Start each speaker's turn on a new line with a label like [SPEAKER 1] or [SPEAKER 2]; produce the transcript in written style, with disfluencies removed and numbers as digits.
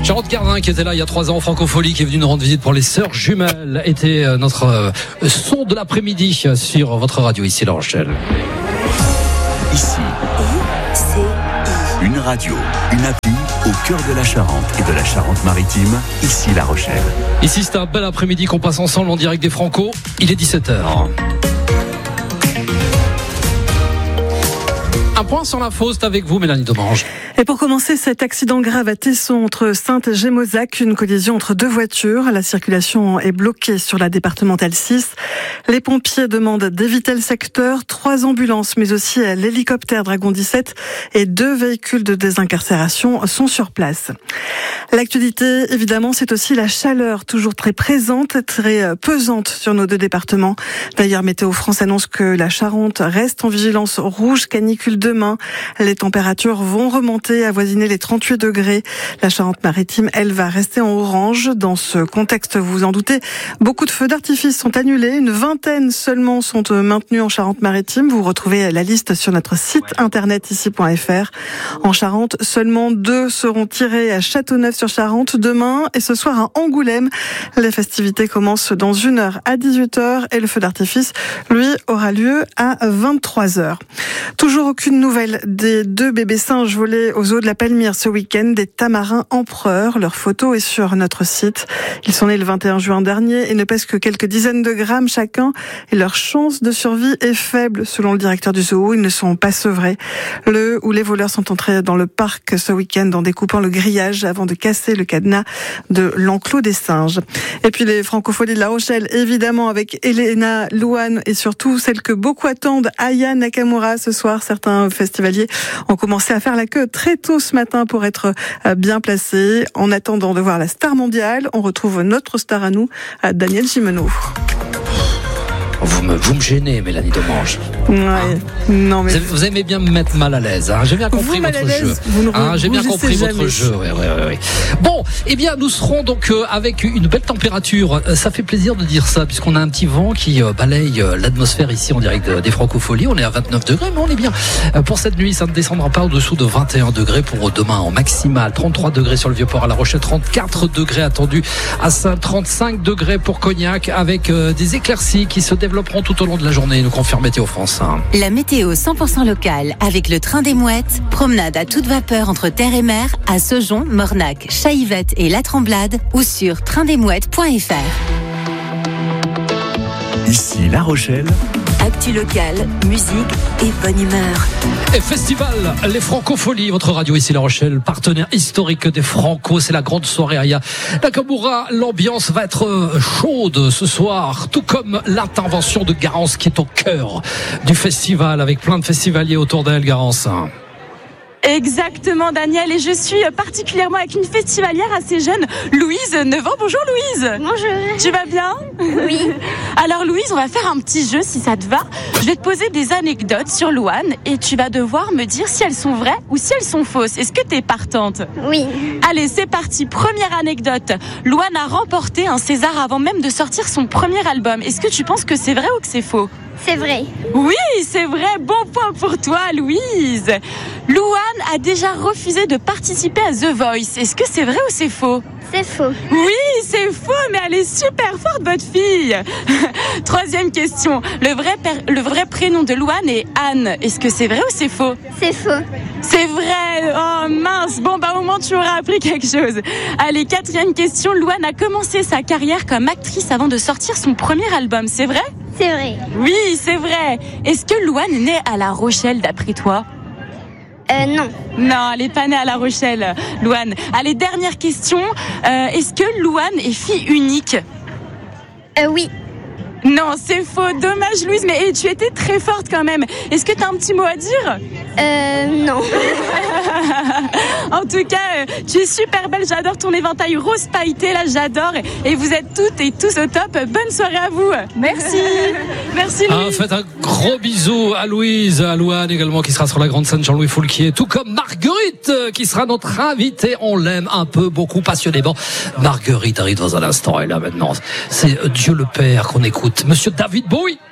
[SPEAKER 1] Charlotte Cardin qui était là il y a 3 ans en Francophonie, qui est venue nous rendre visite pour les sœurs jumelles, était notre son de l'après-midi sur votre radio ici La Rochelle.
[SPEAKER 2] Ici, une radio, une appli au cœur de la Charente et de la Charente-Maritime, ici La Rochelle.
[SPEAKER 1] Ici c'est un bel après-midi qu'on passe ensemble en direct des Franco, il est 17h. Un point sur l'info, c'est avec vous Mélanie Domange.
[SPEAKER 3] Et pour commencer, cet accident grave à Tesson entre Sainte et Gémozac, une collision entre 2 voitures. La circulation est bloquée sur la départementale 6. Les pompiers demandent d'éviter le secteur. 3 ambulances, mais aussi l'hélicoptère Dragon 17 et 2 véhicules de désincarcération sont sur place. L'actualité, évidemment, c'est aussi la chaleur, toujours très présente, très pesante sur nos 2 départements. D'ailleurs, Météo France annonce que la Charente reste en vigilance rouge canicule demain. Les températures vont remonter, avoisiner les 38 degrés. La Charente-Maritime, elle, va rester en orange. Dans ce contexte, vous vous en doutez, beaucoup de feux d'artifice sont annulés. Une vingtaine seulement sont maintenus en Charente-Maritime. Vous retrouvez la liste sur notre site internet ici.fr. En Charente, seulement 2 seront tirés à Châteauneuf-sur-Charente demain et ce soir à Angoulême. Les festivités commencent dans 1 heure à 18h et le feu d'artifice, lui, aura lieu à 23h. Toujours aucune nouvelle des 2 bébés singes volés aux eaux de la Palmyre ce week-end, des tamarins empereurs. Leur photo est sur notre site. Ils sont nés le 21 juin dernier et ne pèsent que quelques dizaines de grammes chacun. Et leur chance de survie est faible, selon le directeur du zoo. Ils ne sont pas sevrés. Les voleurs sont entrés dans le parc ce week-end en découpant le grillage avant de casser le cadenas de l'enclos des singes. Et puis les francophonies de La Rochelle, évidemment, avec Elena, Louane et surtout celle que beaucoup attendent, Aya Nakamura ce soir. Certains festivaliers ont commencé à faire la queue très tôt ce matin pour être bien placés. En attendant de voir la star mondiale, on retrouve notre star à nous, Daniel Gimeno.
[SPEAKER 1] Vous me gênez, Mélanie Domange.
[SPEAKER 3] Ouais. Non, mais
[SPEAKER 1] vous aimez bien me mettre mal à l'aise. Hein. J'ai bien compris votre jeu. J'ai bien compris votre jeu. Ouais. Bon, eh bien, nous serons donc avec une belle température. Ça fait plaisir de dire ça, puisqu'on a un petit vent qui balaye l'atmosphère ici en direct des Francopholies. On est à 29 degrés, mais on est bien. Pour cette nuit, ça ne descendra pas au-dessous de 21 degrés pour demain en maximal. 33 degrés sur le Vieux-Port à La Rochelle, 34 degrés attendus à Saint, 35 degrés pour Cognac, avec des éclaircies qui se développeront tout au long de la journée, nous confirme Météo France.
[SPEAKER 4] La météo 100% locale avec le train des Mouettes, promenade à toute vapeur entre terre et mer à Saujon, Mornac, Chaillevette et La Tremblade ou sur traindesmouettes.fr.
[SPEAKER 2] Ici La Rochelle.
[SPEAKER 4] Actu locale, musique et bonne humeur.
[SPEAKER 1] Et festival Les Francopholies, votre radio ici La Rochelle, partenaire historique des Franco. C'est la grande soirée Aya Nakamura. L'ambiance va être chaude ce soir, tout comme l'intervention de Garance qui est au cœur du festival avec plein de festivaliers autour d'elle, Garance.
[SPEAKER 5] Exactement Daniel, et je suis particulièrement avec une festivalière assez jeune, Louise, 9 ans. Bonjour Louise.
[SPEAKER 6] Bonjour.
[SPEAKER 5] Tu vas bien?
[SPEAKER 6] Oui.
[SPEAKER 5] Alors Louise, on va faire un petit jeu si ça te va. Je vais te poser des anecdotes sur Louane et tu vas devoir me dire si elles sont vraies ou si elles sont fausses. Est-ce que t'es partante?
[SPEAKER 6] Oui.
[SPEAKER 5] Allez, c'est parti. Première anecdote. Louane a remporté un César avant même de sortir son premier album. Est-ce que tu penses que c'est vrai ou que c'est faux?
[SPEAKER 6] C'est vrai.
[SPEAKER 5] Oui, c'est vrai. Bon point pour toi, Louise. Louane a déjà refusé de participer à The Voice. Est-ce que c'est vrai ou c'est faux?
[SPEAKER 6] C'est faux.
[SPEAKER 5] Oui, c'est faux, mais elle est super forte, votre fille. Troisième question. Le vrai prénom de Louane est Anne. Est-ce que c'est vrai ou c'est faux?
[SPEAKER 6] C'est faux.
[SPEAKER 5] C'est vrai. Oh mince. Bon, au moins tu auras appris quelque chose. Allez, quatrième question. Louane a commencé sa carrière comme actrice avant de sortir son premier album. C'est vrai?
[SPEAKER 6] C'est vrai.
[SPEAKER 5] Oui, c'est vrai. Est-ce que Louane est née à La Rochelle, d'après toi?
[SPEAKER 6] Non.
[SPEAKER 5] Non, elle est pas née à La Rochelle, Louane. Allez, dernière question. Est-ce que Louane est fille unique?
[SPEAKER 6] Oui.
[SPEAKER 5] Non, c'est faux. Dommage, Louise, mais tu étais très forte quand même. Est-ce que tu as un petit mot à dire?
[SPEAKER 6] Non.
[SPEAKER 5] En tout cas, tu es super belle. J'adore ton éventail rose pailleté. Là, j'adore. Et vous êtes toutes et tous au top. Bonne soirée à vous. Merci. Merci, Louise.
[SPEAKER 1] Faites un gros bisou à Louise, à Louane également, qui sera sur la grande scène Jean-Louis Foulquier, tout comme Marguerite, qui sera notre invitée. On l'aime un peu, beaucoup, passionnément. Marguerite arrive dans un instant. Et là, maintenant, c'est Dieu le Père qu'on écoute. Monsieur David Bowie.